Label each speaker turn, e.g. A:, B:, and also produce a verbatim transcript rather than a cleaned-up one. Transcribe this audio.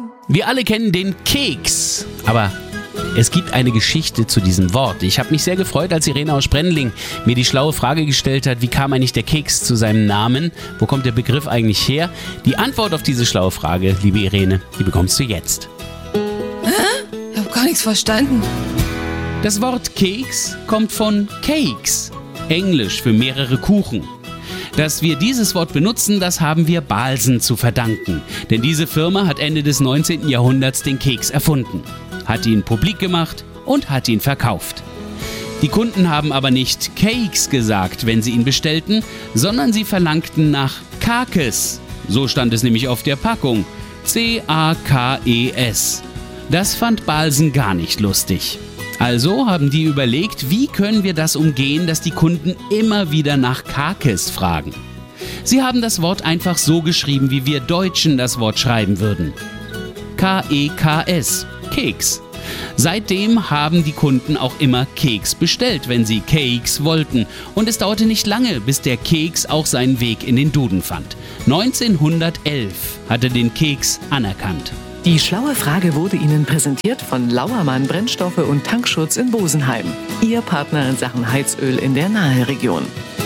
A: Wir alle kennen den Keks, aber es gibt eine Geschichte zu diesem Wort. Ich habe mich sehr gefreut, als Irene aus Sprendling mir die schlaue Frage gestellt hat, wie kam eigentlich der Keks zu seinem Namen? Wo kommt der Begriff eigentlich her? Die Antwort auf diese schlaue Frage, liebe Irene, die bekommst du jetzt.
B: Hä? Ich habe gar nichts verstanden.
A: Das Wort Keks kommt von Cakes, Englisch für mehrere Kuchen. Dass wir dieses Wort benutzen, das haben wir Balsen zu verdanken. Denn diese Firma hat Ende des neunzehnten Jahrhunderts den Keks erfunden, hat ihn publik gemacht und hat ihn verkauft. Die Kunden haben aber nicht Cakes gesagt, wenn sie ihn bestellten, sondern sie verlangten nach Kakes. So stand es nämlich auf der Packung. C A K E S. Das fand Balsen gar nicht lustig. Also haben die überlegt, wie können wir das umgehen, dass die Kunden immer wieder nach Kakes fragen. Sie haben das Wort einfach so geschrieben, wie wir Deutschen das Wort schreiben würden. K E K S, Keks. Seitdem haben die Kunden auch immer Keks bestellt, wenn sie Cakes wollten. Und es dauerte nicht lange, bis der Keks auch seinen Weg in den Duden fand. neunzehnhundertelf hat er den Keks anerkannt.
C: Die schlaue Frage wurde Ihnen präsentiert von Lauermann Brennstoffe und Tankschutz in Bosenheim. Ihr Partner in Sachen Heizöl in der Naheregion.